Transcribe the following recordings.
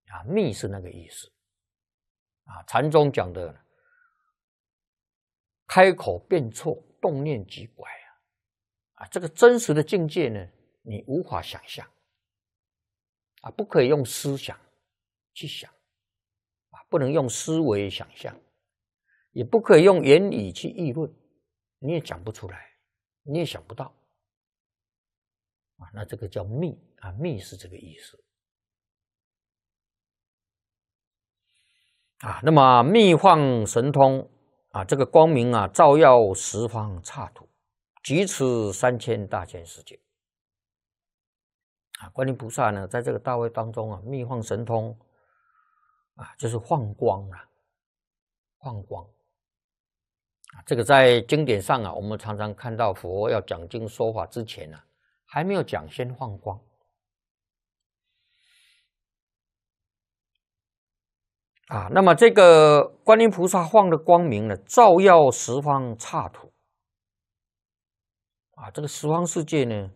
啊，密是那个意思啊。禅宗讲的开口便错，动念即拐啊，这个真实的境界呢，你无法想象啊，不可以用思想去想啊，不能用思维想象，也不可以用言语去议论，你也讲不出来，你也想不到啊。那这个叫密啊，密是这个意思啊。那么密幻神通啊，这个光明啊，照耀十方刹土，举此3000大千世界啊。观音菩萨呢，在这个大会当中啊，密幻神通啊，就是幻光啊，幻光啊。这个在经典上啊，我们常常看到佛要讲经说法之前啊，还没有讲先幻光啊。那么这个观音菩萨放的光明呢，照耀十方刹土啊，这个十方世界呢，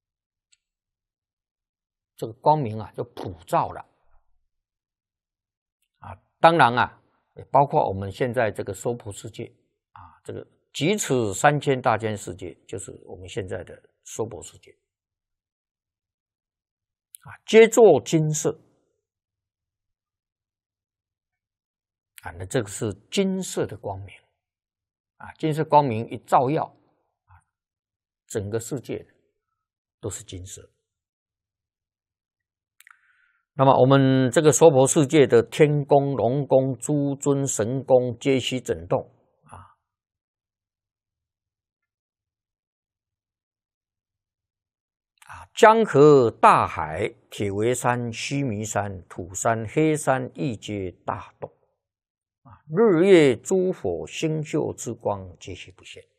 这个光明啊就普照了啊。当然啊，也包括我们现在这个娑婆世界啊，这个举此3000大千世界，就是我们现在的娑婆世界啊，皆作金色啊。那这个是金色的光明啊，金色光明一照耀啊，整个世界都是金色。那么我们这个娑婆世界的天宫、龙宫、诸尊神宫皆悉震动啊。江河大海、铁围山、须弥山、土山、黑山亦皆大动啊，日月诸火星宿之光皆悉不现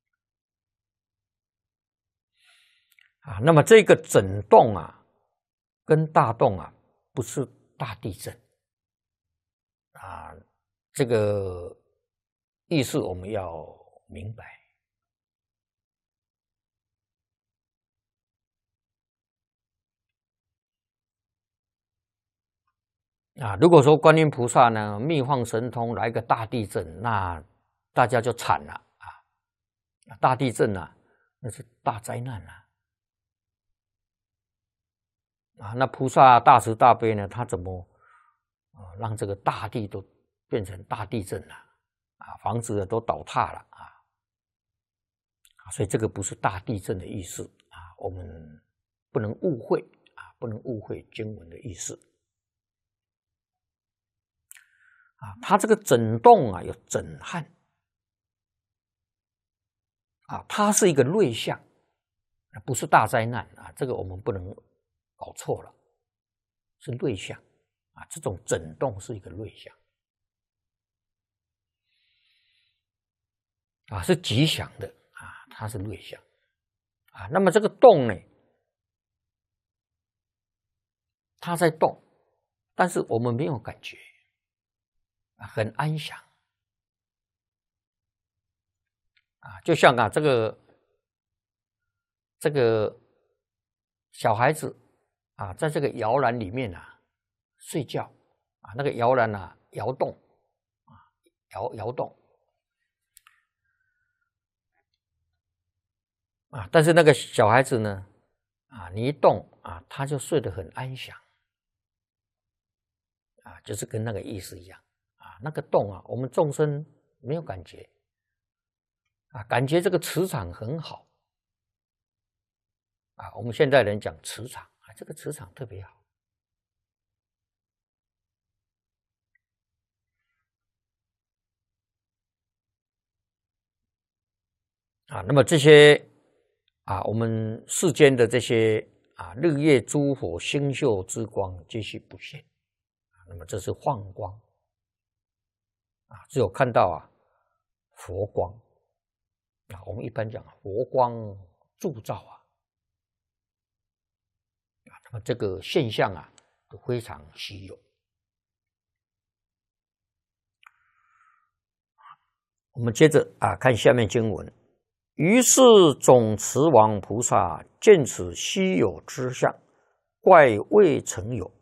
啊。那么这个震动啊，跟大动啊，不是大地震啊，这个意思我们要明白啊。如果说观音菩萨呢，密幻神通来个大地震，那大家就惨了啊！大地震啊，那是大灾难啊！那菩萨大慈大悲呢，他怎么让这个大地都变成大地震了啊？房子都倒塌了啊！所以这个不是大地震的意思啊，我们不能误会啊，不能误会经文的意思啊。它这个震动啊，有震撼啊，它是一个瑞相，不是大灾难啊，这个我们不能搞错了，是瑞相啊，这种震动是一个瑞相啊，是吉祥的啊，它是瑞相啊。那么这个动呢，它在动，但是我们没有感觉啊，很安详啊，就像啊这个小孩子啊，在这个摇篮里面啊睡觉啊，那个摇篮啊摇动啊，摇动啊，但是那个小孩子呢啊，你一动啊，他就睡得很安详啊，就是跟那个意思一样啊。那个动啊，我们众生没有感觉啊，感觉这个磁场很好啊。我们现代人讲磁场啊，这个磁场特别好啊。那么这些啊，我们世间的这些啊，日月诸火星宿之光皆悉不现啊。那么这是幻光啊，只有看到啊佛光啊，我们一般讲佛光铸造啊，那么这个现象啊都非常稀有。我们接着啊看下面经文。于是总持王菩萨见此稀有之相，怪未曾有